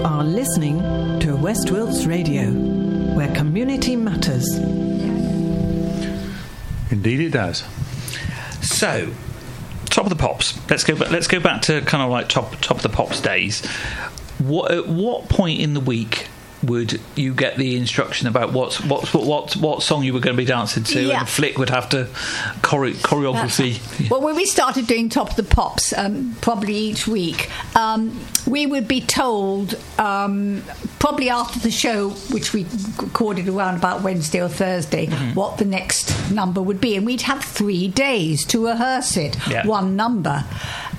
are listening to West Wilts Radio, where community matters. Indeed it does. So, Top of the Pops. Let's go back to kind of like top of the Pops days. At what point in the week would you get the instruction about what song you were going to be dancing to, and Flick would have to choreography? Well, when we started doing Top of the Pops, probably each week, we would be told, probably after the show, which we recorded around about Wednesday or Thursday, what the next number would be, and we'd have 3 days to rehearse it, one number.